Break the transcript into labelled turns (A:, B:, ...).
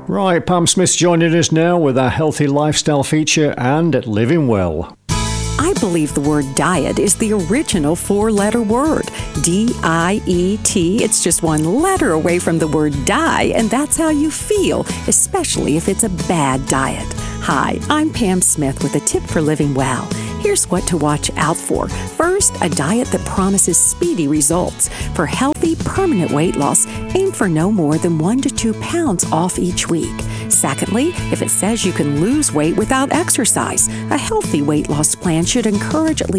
A: Right, Pam Smith's joining us now with our healthy lifestyle feature and Living Well.
B: I believe the word diet is the original four-letter word, D-I-E-T. It's just one letter away from the word die, and that's how you feel, especially if it's a bad diet. Hi, I'm Pam Smith with a tip for living well. Here's what to watch out for. First, a diet that promises speedy results. For healthy, permanent weight loss, aim for no more than 1 to 2 pounds off each week. Secondly, if it says you can lose weight without exercise, a healthy weight loss plan should encourage at least